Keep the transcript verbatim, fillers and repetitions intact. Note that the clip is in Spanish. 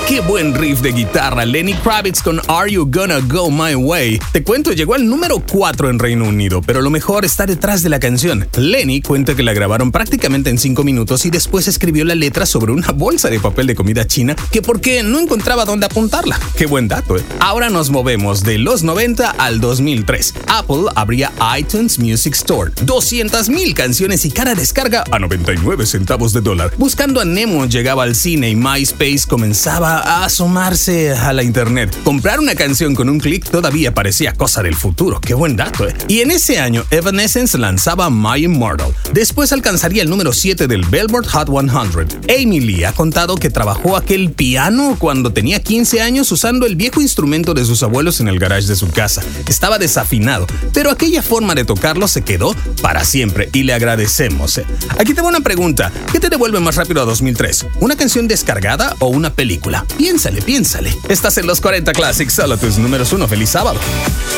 Qué buen riff de guitarra, Lenny Kravitz con Are You Gonna Go My Way. Te cuento, llegó al número cuatro en Reino Unido, pero lo mejor está detrás de la canción. Lenny cuenta que la grabaron prácticamente en cinco minutos y después escribió la letra sobre una bolsa de papel de comida china que porque no encontraba dónde apuntarla. Qué buen dato, ¿eh? Ahora nos movemos de los noventa al dos mil tres. Apple abría iTunes Music Store. doscientas mil canciones y cada descarga a noventa y nueve centavos de dólar. Buscando a Nemo llegaba al cine y MySpace comenzaba a asomarse a la internet. Comprar una canción con un clic todavía parecía cosa del futuro. Qué buen dato, ¿eh? Y en ese año, Evanescence lanzaba My Immortal. Después alcanzaría el número siete del Billboard Hot cien. Amy Lee ha contado que trabajó aquel piano cuando tenía quince años usando el viejo instrumento de sus abuelos en el garage de su casa. Estaba desafinado, pero aquella forma de tocarlo se quedó para siempre y le agradecemos. Aquí te voy una pregunta. ¿Qué te devuelve más rápido a dos mil tres? ¿Una canción descargada o una película? Piénsale, piénsale. Estás en los cuarenta Classics, solo tus números uno. Feliz sábado.